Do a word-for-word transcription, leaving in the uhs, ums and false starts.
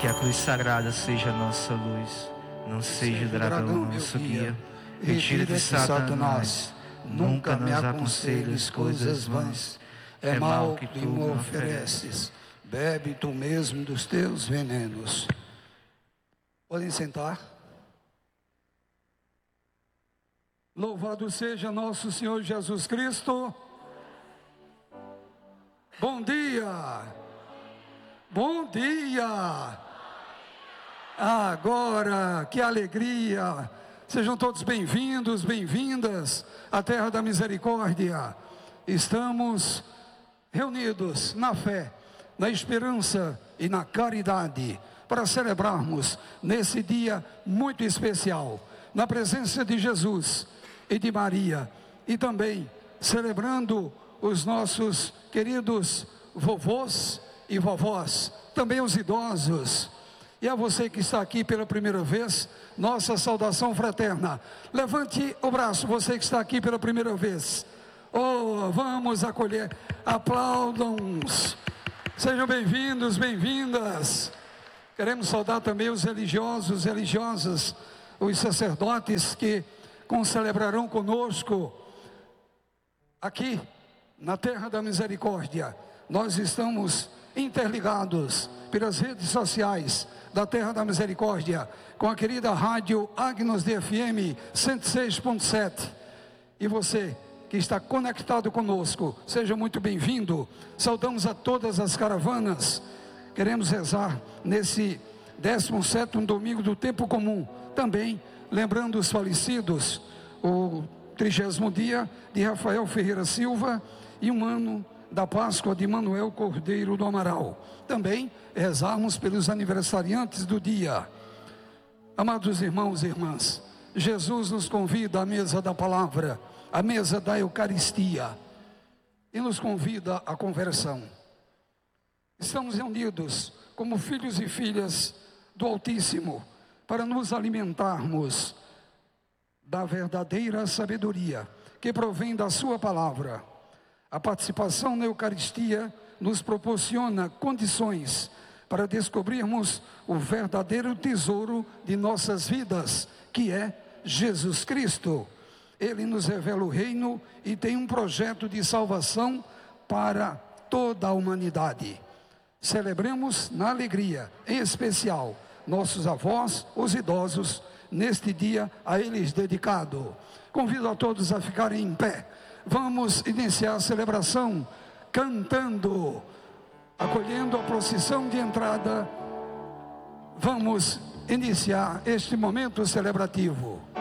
Que a cruz sagrada seja a nossa luz, não seja o dragão nosso guia. Retira-te, Satanás, nunca me aconselhes coisas vãs. É mal que tu me ofereces, bebe tu mesmo dos teus venenos. Podem sentar. Louvado seja nosso Senhor Jesus Cristo. Bom dia. Bom dia. Agora, que alegria. Sejam todos bem-vindos, bem-vindas à Terra da Misericórdia. Estamos reunidos na fé, na esperança e na caridade para celebrarmos nesse dia muito especial, na presença de Jesus e de Maria, e também celebrando os nossos queridos vovôs e vovós, também os idosos. E a você que está aqui pela primeira vez, nossa saudação fraterna. Levante o braço, você que está aqui pela primeira vez. Oh, vamos acolher, aplaudam-nos. Sejam bem-vindos, bem-vindas. Queremos saudar também os religiosos, religiosas, os sacerdotes que concelebrarão conosco aqui na Terra da Misericórdia. Nós estamos interligados pelas redes sociais da Terra da Misericórdia com a querida rádio Agnus de F M cento e seis ponto sete. E você que está conectado conosco, seja muito bem-vindo. Saudamos a todas as caravanas. Queremos rezar nesse décimo sétimo domingo do tempo comum, também lembrando os falecidos, o trigésimo dia de Rafael Ferreira Silva e um ano da Páscoa de Manuel Cordeiro do Amaral. Também rezarmos pelos aniversariantes do dia. Amados irmãos e irmãs, Jesus nos convida à mesa da palavra, à mesa da Eucaristia, e nos convida à conversão. Estamos reunidos como filhos e filhas do Altíssimo para nos alimentarmos da verdadeira sabedoria que provém da sua palavra. A participação na Eucaristia nos proporciona condições para descobrirmos o verdadeiro tesouro de nossas vidas, que é Jesus Cristo. Ele nos revela o reino e tem um projeto de salvação para toda a humanidade. Celebremos na alegria, em especial, nossos avós, os idosos, neste dia a eles dedicado. Convido a todos a ficarem em pé. Vamos iniciar a celebração cantando, acolhendo a procissão de entrada. Vamos iniciar este momento celebrativo.